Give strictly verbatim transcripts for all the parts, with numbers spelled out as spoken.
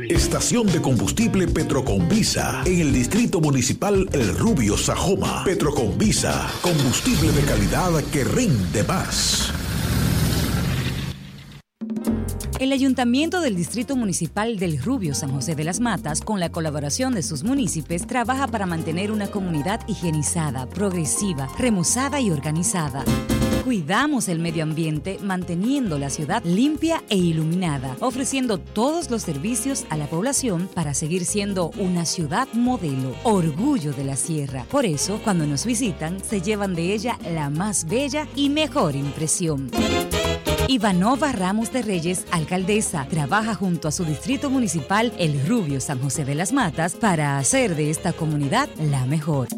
Estación de combustible Petroconvisa en el Distrito Municipal El Rubio, Sajoma. Petroconvisa, combustible de calidad que rinde más. El Ayuntamiento del Distrito Municipal del Rubio San José de las Matas, con la colaboración de sus municipios, trabaja para mantener una comunidad higienizada, progresiva, remozada y organizada. Cuidamos el medio ambiente manteniendo la ciudad limpia e iluminada, ofreciendo todos los servicios a la población para seguir siendo una ciudad modelo, orgullo de la sierra. Por eso, cuando nos visitan, se llevan de ella la más bella y mejor impresión. Ivanova Ramos de Reyes, alcaldesa, trabaja junto a su distrito municipal El Rubio San José de las Matas para hacer de esta comunidad la mejor.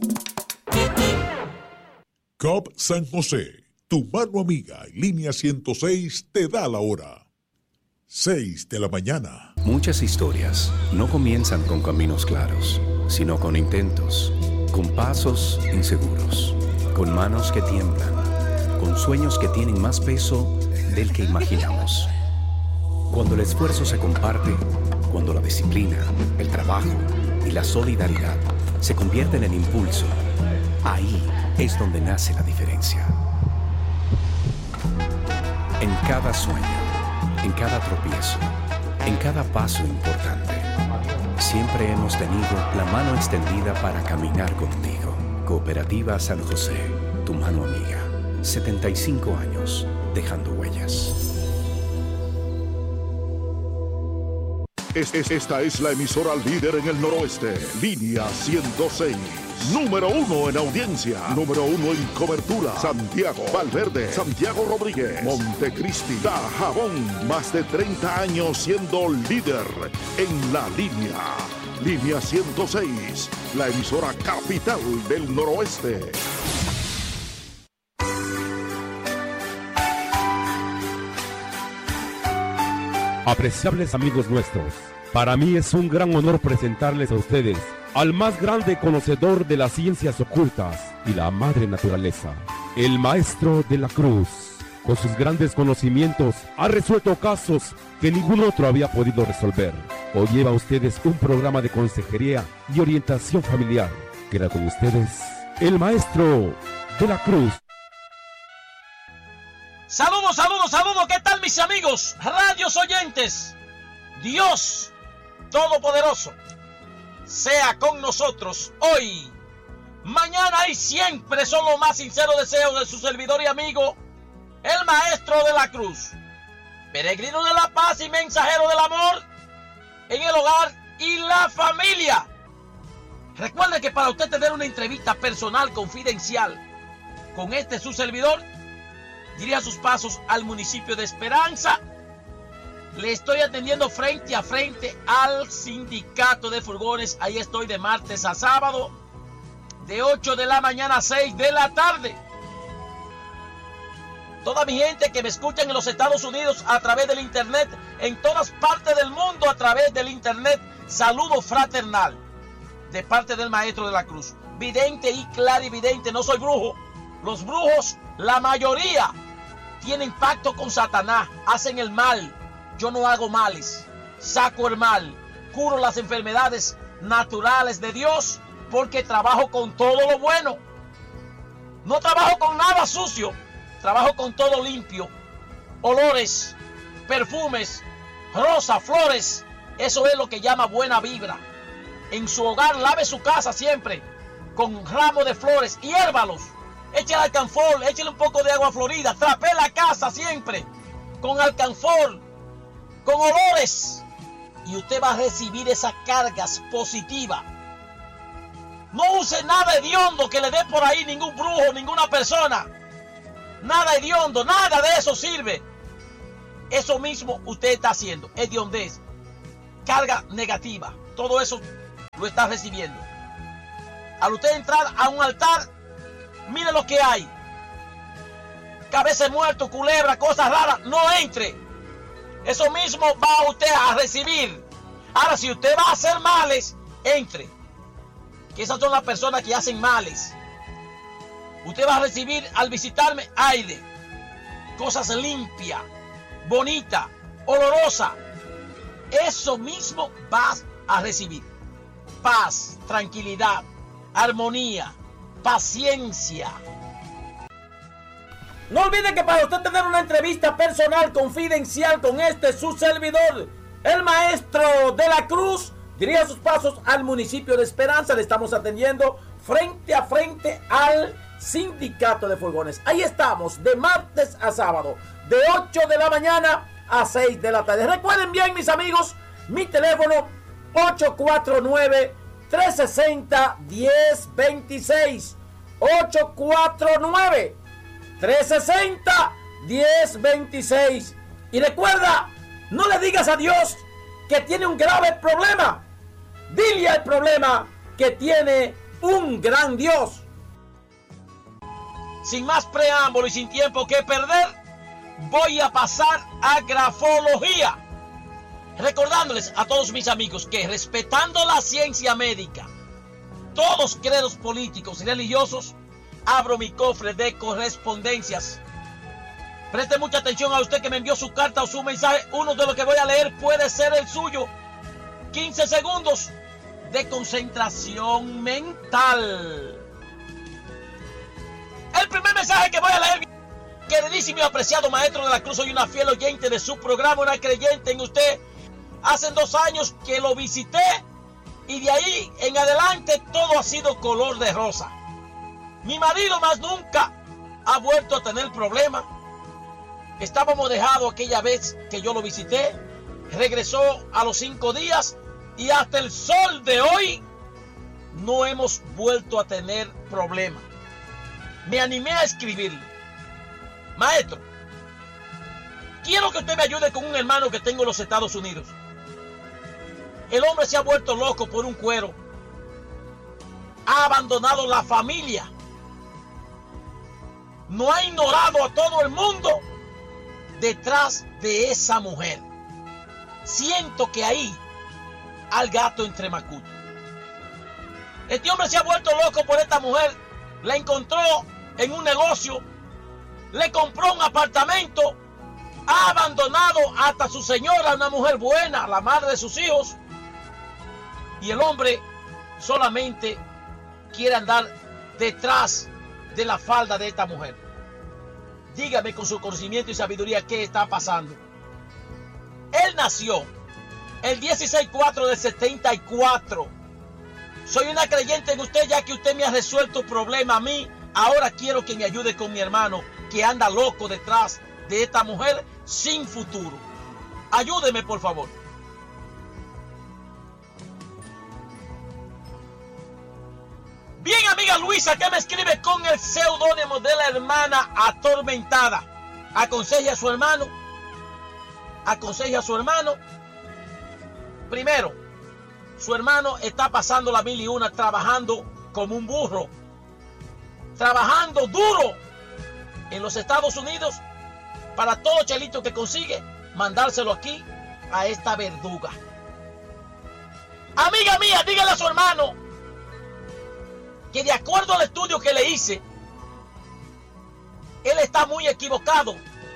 C O P San José, tu mano amiga y línea ciento seis te da la hora. seis de la mañana. Muchas historias no comienzan con caminos claros, sino con intentos, con pasos inseguros, con manos que tiemblan, con sueños que tienen más peso del que imaginamos. Cuando el esfuerzo se comparte, cuando la disciplina, el trabajo y la solidaridad se convierten en impulso, ahí es donde nace la diferencia. En cada sueño, en cada tropiezo, en cada paso importante, siempre hemos tenido la mano extendida para caminar contigo. Cooperativa San José, tu mano amiga. setenta y cinco años dejando huellas. Esta es la emisora líder en el noroeste. Línea ciento seis. Número uno en audiencia. Número uno en cobertura. Santiago, Valverde, Santiago Rodríguez, Montecristi, Dajabón. Más de treinta años siendo líder en la línea. Línea ciento seis. La emisora capital del noroeste. Apreciables amigos nuestros, para mí es un gran honor presentarles a ustedes al más grande conocedor de las ciencias ocultas y la madre naturaleza, el Maestro de la Cruz. Con sus grandes conocimientos ha resuelto casos que ningún otro había podido resolver. Hoy lleva a ustedes un programa de consejería y orientación familiar. Queda con ustedes el Maestro de la Cruz. Saludos, saludos, saludos, ¿qué tal mis amigos? Radios oyentes, Dios Todopoderoso sea con nosotros hoy, mañana y siempre. Son los más sinceros deseos de su servidor y amigo, el Maestro de la Cruz, peregrino de la paz y mensajero del amor en el hogar y la familia. Recuerde que para usted tener una entrevista personal confidencial con este su servidor, dirija sus pasos al municipio de Esperanza. Le estoy atendiendo frente a frente al sindicato de furgones. Ahí estoy de martes a sábado, de ocho de la mañana a seis de la tarde. Toda mi gente que me escuchan en los Estados Unidos a través del internet, en todas partes del mundo a través del internet, saludo fraternal de parte del Maestro de la Cruz. Vidente y clarividente, no soy brujo. Los brujos, la mayoría, tienen pacto con Satanás, hacen el mal. Yo no hago males, saco el mal, curo las enfermedades naturales de Dios, porque trabajo con todo lo bueno. No trabajo con nada sucio, trabajo con todo limpio. Olores, perfumes, rosas, flores, eso es lo que llama buena vibra. En su hogar lave su casa siempre con ramos de flores y hérbalos. Échale alcanfor, échale un poco de agua florida, trapee la casa siempre con alcanfor, con olores, y usted va a recibir esas cargas positivas. No use nada hediondo que le dé por ahí ningún brujo, ninguna persona. Nada hediondo, nada de eso sirve. Eso mismo usted está haciendo, hediondez, carga negativa, todo eso lo está recibiendo. Al usted entrar a un altar, mire lo que hay. Cabeza de muerto, culebra, cosas raras. No entre. Eso mismo va usted a recibir. Ahora, si usted va a hacer males, entre. Que esas son las personas que hacen males. Usted va a recibir al visitarme aire. Cosas limpias, bonitas, olorosas. eso mismo vas a recibir. Paz, tranquilidad, armonía, paciencia. No olvide que para usted tener una entrevista personal confidencial con este su servidor, el maestro de la Cruz, dirija sus pasos al municipio de Esperanza. Le estamos atendiendo frente a frente al Sindicato de Furgones. Ahí estamos de martes a sábado, de ocho de la mañana a seis de la tarde. Recuerden bien, mis amigos, mi teléfono ocho cuatro nueve, tres seis cero, uno cero dos seis. ocho cuatro nueve, tres seis cero, uno cero dos seis. Y recuerda, no le digas a Dios que tiene un grave problema. Dile al problema que tiene un gran Dios. Sin más preámbulo y sin tiempo que perder, voy a pasar a grafología. Recordándoles a todos mis amigos que, respetando la ciencia médica, todos credos políticos y religiosos, abro mi cofre de correspondencias. Preste mucha atención a usted que me envió su carta o su mensaje. Uno de los que voy a leer puede ser el suyo. quince segundos de concentración mental. El primer mensaje que voy a leer. Queridísimo y apreciado maestro de la Cruz, soy una fiel oyente de su programa, una creyente en usted. Hace dos años que lo visité y de ahí en adelante todo ha sido color de rosa. Mi marido más nunca ha vuelto a tener problemas. Estábamos dejados aquella vez que yo lo visité. Regresó a los cinco días y hasta el sol de hoy no hemos vuelto a tener problemas. Me animé a escribirle: maestro, quiero que usted me ayude con un hermano que tengo en los Estados Unidos. El hombre se ha vuelto loco por un cuero. Ha abandonado la familia. No ha ignorado a todo el mundo detrás de esa mujer. Siento que ahí al gato entre macuto. Este hombre se ha vuelto loco por esta mujer. La encontró en un negocio. Le compró un apartamento. Ha abandonado hasta su señora, una mujer buena, la madre de sus hijos. Y el hombre solamente quiere andar detrás de la falda de esta mujer. Dígame con su conocimiento y sabiduría qué está pasando. Él nació el dieciséis cuatro del setenta y cuatro. Soy una creyente en usted, ya que usted me ha resuelto el problema a mí. Ahora quiero que me ayude con mi hermano que anda loco detrás de esta mujer sin futuro. Ayúdeme, por favor. Bien, amiga Luisa, que me escribe con el seudónimo de la hermana atormentada. Aconseje a su hermano. Aconseje a su hermano. Primero, su hermano está pasando la mil y una trabajando como un burro. Trabajando duro en los Estados Unidos para todo chelito que consigue, mandárselo aquí a esta verduga. Amiga mía, dígale a su hermano que de acuerdo al estudio que le hice, él está muy equivocado.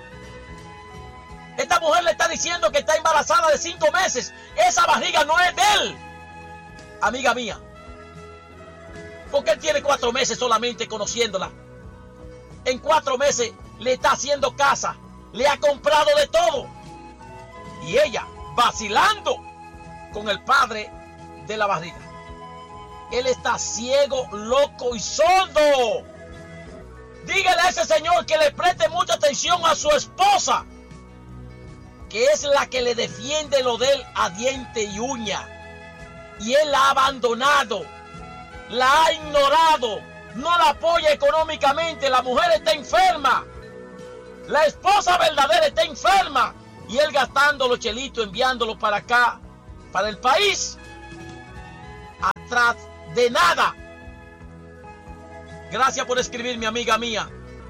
Esta mujer le está diciendo que está embarazada de cinco meses. Esa barriga no es de él. Amiga mía, porque él tiene cuatro meses solamente conociéndola. En cuatro meses le está haciendo casa, le ha comprado de todo. Y ella vacilando con el padre de la barriga. Él está ciego, loco y sordo. Dígale a ese señor que le preste mucha atención a su esposa, que es la que le defiende lo de él a diente y uña. Y él la ha abandonado, la ha ignorado, no la apoya económicamente. La mujer está enferma, la esposa verdadera está enferma, y él gastando los chelitos, enviándolos para acá, para el país, atrás de nada. Gracias por escribirme, amiga mía.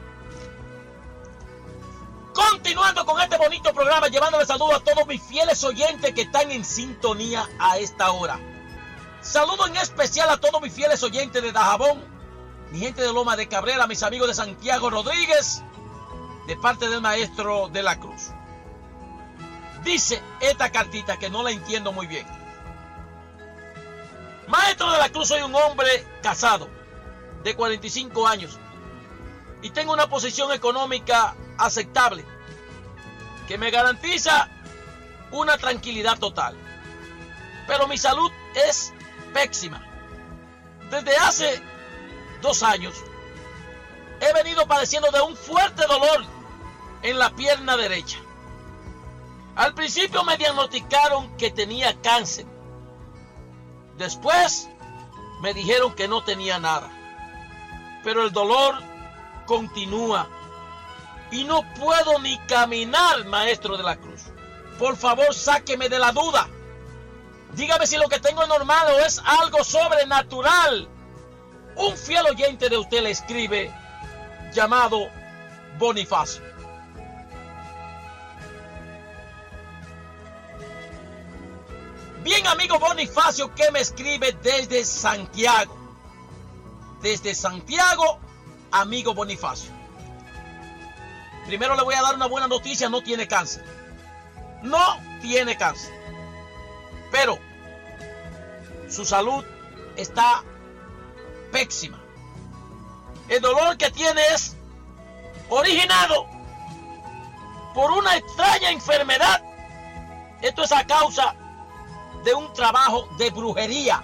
Continuando con este bonito programa, llevándole saludos a todos mis fieles oyentes que están en sintonía a esta hora. Saludo en especial a todos mis fieles oyentes de Dajabón, mi gente de Loma de Cabrera, mis amigos de Santiago Rodríguez, de parte del maestro de la Cruz. dice esta cartita que no la entiendo muy bien. Maestro de la Cruz, soy un hombre casado de cuarenta y cinco años y tengo una posición económica aceptable que me garantiza una tranquilidad total. Pero mi salud es pésima. Desde hace dos años he venido padeciendo de un fuerte dolor en la pierna derecha. Al principio me diagnosticaron que tenía cáncer. Después me dijeron que no tenía nada. Pero el dolor continúa y no puedo ni caminar, Maestro de la Cruz. Por favor, sáqueme de la duda. Dígame si lo que tengo es normal o es algo sobrenatural. Un fiel oyente de usted le escribe, llamado Bonifacio. Bien, amigo Bonifacio, que me escribe desde Santiago. Desde Santiago, amigo Bonifacio. Primero le voy a dar una buena noticia, no tiene cáncer. No tiene cáncer. Pero su salud está pésima. El dolor que tiene es originado por una extraña enfermedad. Esto es a causa de un trabajo de brujería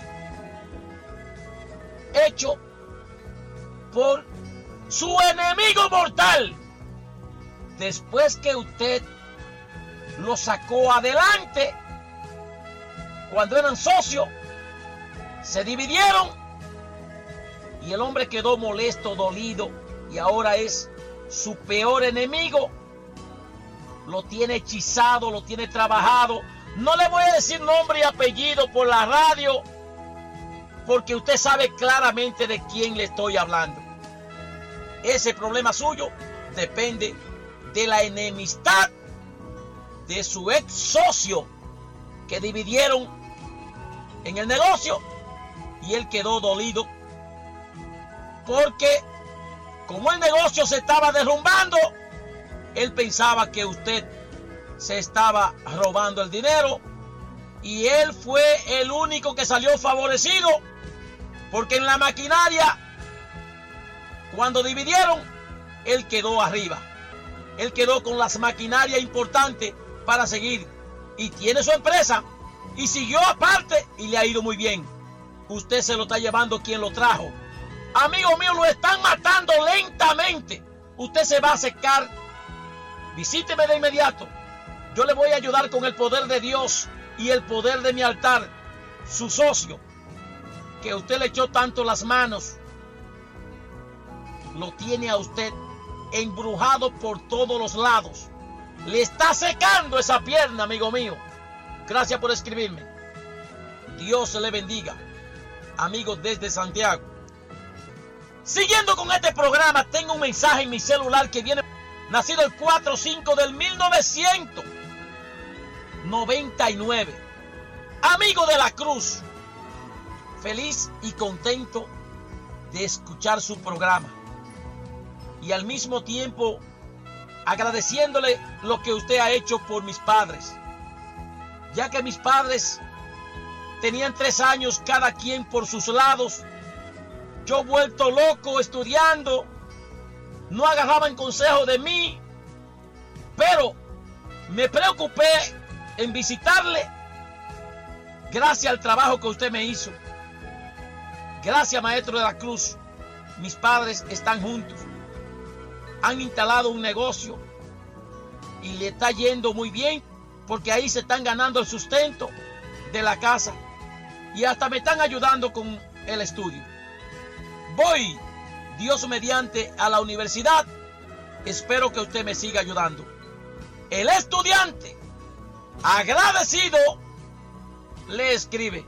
hecho por su enemigo mortal. Después que usted lo sacó adelante, cuando eran socios, se dividieron y el hombre quedó molesto, dolido, y ahora es su peor enemigo. Lo tiene hechizado, lo tiene trabajado. No le voy a decir nombre y apellido por la radio, porque usted sabe claramente de quién le estoy hablando. Ese problema suyo depende de la enemistad de su ex socio, que dividieron en el negocio y él quedó dolido porque como el negocio se estaba derrumbando, él pensaba que usted se estaba robando el dinero y él fue el único que salió favorecido, porque en la maquinaria, cuando dividieron, él quedó arriba. Él quedó con las maquinarias importantes para seguir y tiene su empresa y siguió aparte y le ha ido muy bien. Usted se lo está llevando quien lo trajo. Amigo mío, lo están matando lentamente. Usted se va a secar. Visíteme de inmediato. Yo le voy a ayudar con el poder de Dios y el poder de mi altar. Su socio, que usted le echó tanto las manos, lo tiene a usted embrujado por todos los lados. Le está secando esa pierna, amigo mío. Gracias por escribirme. Dios le bendiga, amigos desde Santiago. Siguiendo con este programa, tengo un mensaje en mi celular que viene, nacido el cuatro cinco del mil novecientos noventa y nueve. Amigo de la Cruz, feliz y contento de escuchar su programa y al mismo tiempo agradeciéndole lo que usted ha hecho por mis padres, ya que mis padres tenían tres años cada quien por sus lados. Yo vuelto loco estudiando, no agarraban consejo de mí, pero me preocupé en visitarle gracias al trabajo que usted me hizo. Gracias, Maestro de la Cruz. Mis padres están juntos, han instalado un negocio y le está yendo muy bien, porque ahí se están ganando el sustento de la casa y hasta me están ayudando con el estudio. Voy, Dios mediante, a la universidad. Espero que usted me siga ayudando. El estudiante, agradecido, le escribe.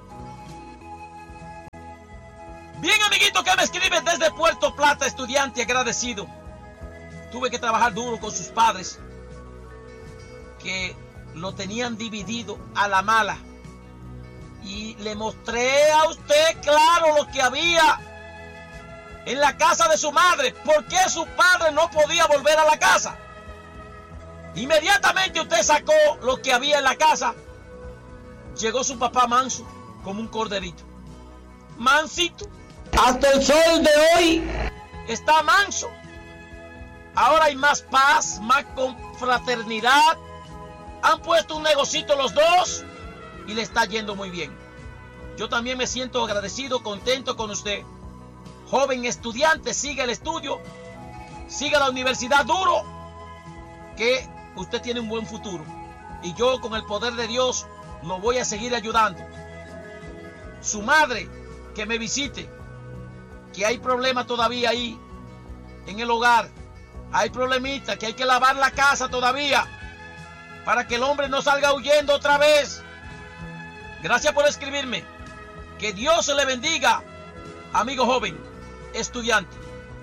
Bien, amiguito que me escribe desde Puerto Plata, estudiante agradecido. Tuve que trabajar duro con sus padres, que lo tenían dividido a la mala. Y le mostré a usted claro lo que había en la casa de su madre. ¿Por qué su padre no podía volver a la casa? Inmediatamente usted sacó lo que había en la casa. Llegó su papá manso, como un corderito. Mansito. Hasta el sol de hoy está manso. Ahora hay más paz, más confraternidad. Han puesto un negocito los dos y le está yendo muy bien. Yo también me siento agradecido, contento con usted. Joven estudiante, siga el estudio, siga la universidad duro, que usted tiene un buen futuro. Y yo, con el poder de Dios, lo voy a seguir ayudando. Su madre, que me visite, que hay problemas todavía ahí en el hogar. Hay problemitas, que hay que lavar la casa todavía para que el hombre no salga huyendo otra vez. Gracias por escribirme. Que Dios se le bendiga, amigo joven, estudiante.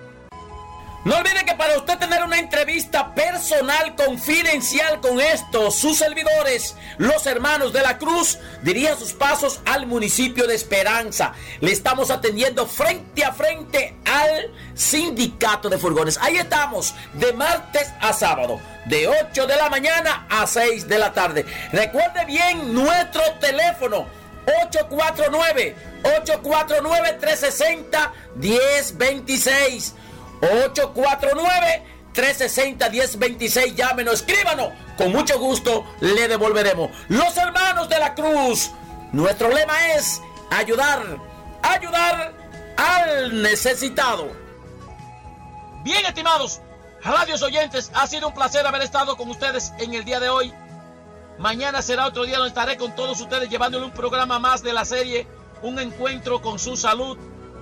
No olvide que para usted tener una entrevista personal, confidencial con estos, sus servidores, los hermanos de la Cruz, dirija sus pasos al municipio de Esperanza. Le estamos atendiendo frente a frente al sindicato de furgones. Ahí estamos, de martes a sábado, de ocho de la mañana a seis de la tarde. Recuerde bien nuestro teléfono, ocho cuatro nueve, ocho cuatro nueve, tres seis cero, uno cero dos seis. ocho cuatro nueve, tres seis cero, uno cero dos seis. Llámenos, escríbanos. Con mucho gusto le devolveremos. Los hermanos de la Cruz. Nuestro lema es ayudar, ayudar al necesitado. Bien, estimados radios oyentes, ha sido un placer haber estado con ustedes en el día de hoy. Mañana será otro día donde estaré con todos ustedes llevándole un programa más de la serie Un Encuentro con su Salud.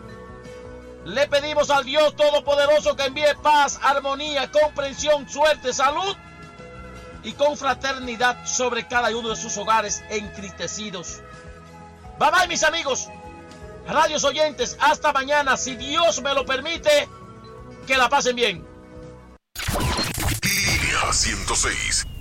Le pedimos al Dios Todopoderoso que envíe paz, armonía, comprensión, suerte, salud y confraternidad sobre cada uno de sus hogares entristecidos. Bye bye, mis amigos, radios oyentes, hasta mañana, si Dios me lo permite. Que la pasen bien. Línea ciento seis.